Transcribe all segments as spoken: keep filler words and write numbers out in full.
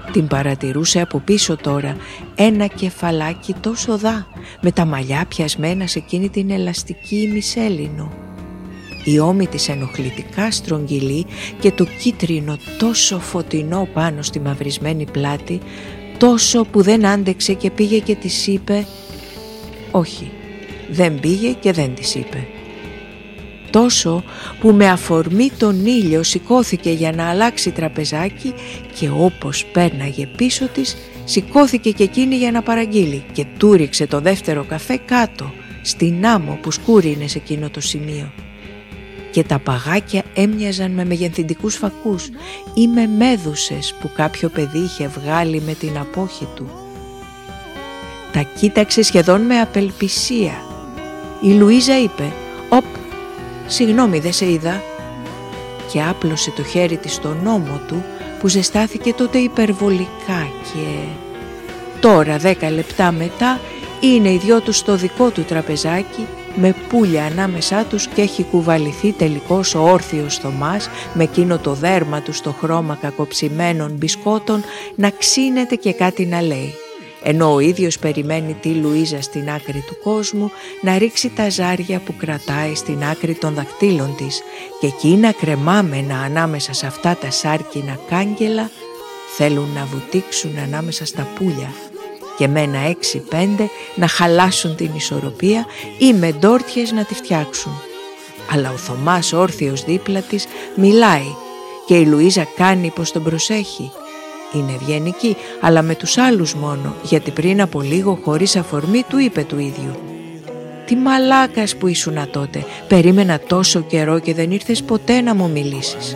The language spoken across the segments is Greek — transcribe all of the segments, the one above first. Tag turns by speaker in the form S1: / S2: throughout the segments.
S1: Την παρατηρούσε από πίσω τώρα, ένα κεφαλάκι τόσο δά, με τα μαλλιά πιασμένα σε εκείνη την ελαστική ημισέλινο. Η ώμη της ενοχλητικά στρογγυλή και το κίτρινο τόσο φωτεινό πάνω στη μαυρισμένη πλάτη, τόσο που δεν άντεξε και πήγε και της είπε... Όχι, δεν πήγε και δεν της είπε. Τόσο που με αφορμή τον ήλιο σηκώθηκε για να αλλάξει τραπεζάκι και όπως πέρναγε πίσω της, σηκώθηκε και εκείνη για να παραγγείλει και του ρίξε το δεύτερο καφέ κάτω, στην άμμο που σκούρινε σε εκείνο το σημείο. Και τα παγάκια έμοιαζαν με μεγενθυντικούς φακούς ή με μέδουσες που κάποιο παιδί είχε βγάλει με την απόχη του. Τα κοίταξε σχεδόν με απελπισία. Η Λουίζα είπε «Οπ, συγγνώμη, δεν σε είδα» και άπλωσε το χέρι της στον ώμο του που ζεστάθηκε τότε υπερβολικά και... Τώρα δέκα λεπτά μετά είναι οι δυο τους στο δικό του τραπεζάκι με πουλια ανάμεσά τους και έχει κουβαληθεί τελικώς ο όρθιος Θωμάς με εκείνο το δέρμα του στο χρώμα κακοψημένων μπισκότων να ξύνεται και κάτι να λέει, ενώ ο ίδιος περιμένει τη Λουίζα στην άκρη του κόσμου να ρίξει τα ζάρια που κρατάει στην άκρη των δακτύλων της και εκείνα κρεμάμενα ανάμεσα σε αυτά τα σάρκινα κάγκελα θέλουν να βουτήξουν ανάμεσα στα πουλια και με ένα έξι πέντε να χαλάσουν την ισορροπία ή με ντόρτιες να τη φτιάξουν. Αλλά ο Θωμάς όρθιος δίπλα της μιλάει και η Λουίζα κάνει πως τον προσέχει. Είναι ευγενική, αλλά με τους άλλους μόνο, γιατί πριν από λίγο χωρίς αφορμή του είπε του ίδιου «Τι μαλάκας που ήσουνα τότε, περίμενα τόσο καιρό και δεν ήρθες ποτέ να μου μιλήσεις».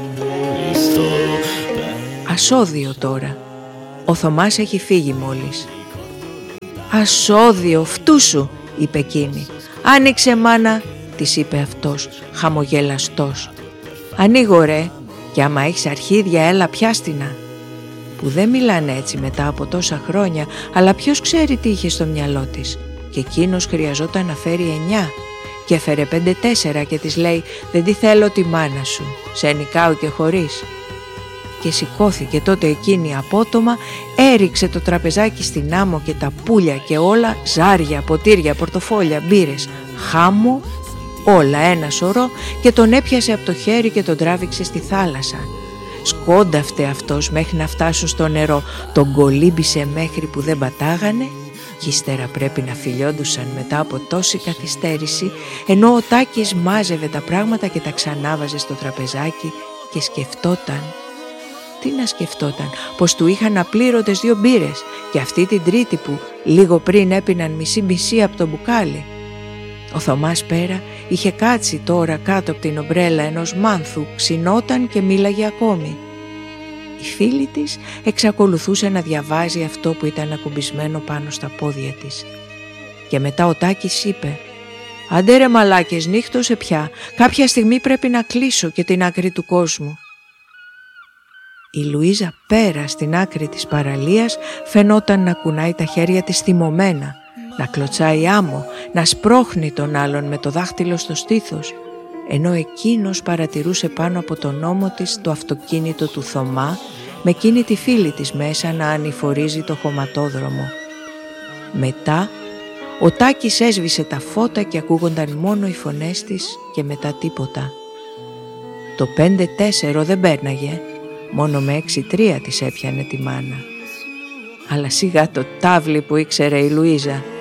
S1: Ασώδιο τώρα. Ο Θωμάς έχει φύγει μόλις. «Ασώδιο, φτούσου», είπε εκείνη. «Άνοιξε μάνα», της είπε αυτός, χαμογελαστός. «Ανοίγω ρε, και άμα έχεις αρχίδια έλα πιάστηνα». Που δεν μιλάνε έτσι μετά από τόσα χρόνια, αλλά ποιος ξέρει τι είχε στο μυαλό της. Και εκείνος χρειαζόταν να φέρει εννιά και έφερε πέντε τέσσερα και της λέει «Δεν τη θέλω τη μάνα σου, σε νικάω και χωρίς». Και σηκώθηκε τότε εκείνη απότομα, έριξε το τραπεζάκι στην άμμο και τα πουλια και όλα, ζάρια, ποτήρια, πορτοφόλια, μπύρες, χάμο, όλα ένα σωρό και τον έπιασε από το χέρι και τον τράβηξε στη θάλασσα. Σκόνταυτε αυτός μέχρι να φτάσουν στο νερό, τον κολύμπησε μέχρι που δεν πατάγανε κι ύστερα πρέπει να φιλιόντουσαν μετά από τόση καθυστέρηση, ενώ ο Τάκης μάζευε τα πράγματα και τα ξανάβαζε στο τραπεζάκι και σκεφτόταν. Τι να σκεφτόταν, πως του είχαν απλήρωτες δύο μπύρες και αυτή την τρίτη που λίγο πριν έπιναν μισή-μισή από το μπουκάλι. Ο Θωμάς πέρα είχε κάτσει τώρα κάτω από την ομπρέλα ενός μάνθου, ξυνόταν και μίλαγε ακόμη. Η φίλη της εξακολουθούσε να διαβάζει αυτό που ήταν ακουμπισμένο πάνω στα πόδια της. Και μετά ο Τάκης είπε «Άντε ρε μαλάκες, νύχτωσε πια, κάποια στιγμή πρέπει να κλείσω και την άκρη του κόσμου». Η Λουίζα πέρα στην άκρη της παραλίας φαινόταν να κουνάει τα χέρια της θυμωμένα, να κλωτσάει άμμο, να σπρώχνει τον άλλον με το δάχτυλο στο στήθος, ενώ εκείνος παρατηρούσε πάνω από τον ώμο της το αυτοκίνητο του Θωμά με εκείνη τη φίλη της μέσα να ανηφορίζει το χωματόδρομο. Μετά ο Τάκης έσβησε τα φώτα και ακούγονταν μόνο οι φωνές της και μετά τίποτα. Το πέντε τέσσερα δεν πέρναγε, μόνο με έξι τρία της έπιανε τη μάνα. Αλλά σιγά το τάβλι που ήξερε η Λουίζα.